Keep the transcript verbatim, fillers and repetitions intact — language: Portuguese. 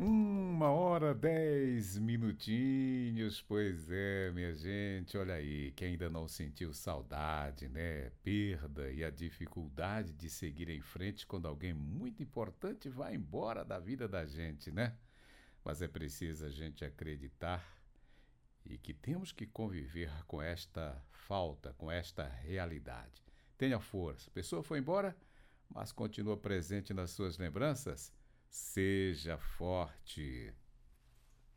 Uma hora, dez minutinhos, pois é, minha gente, olha aí, quem ainda não sentiu saudade, né? Perda e a dificuldade de seguir em frente quando alguém muito importante vai embora da vida da gente, né? Mas é preciso a gente acreditar e que temos que conviver com esta falta, com esta realidade. Tenha força, a pessoa foi embora, mas continua presente nas suas lembranças. Seja forte.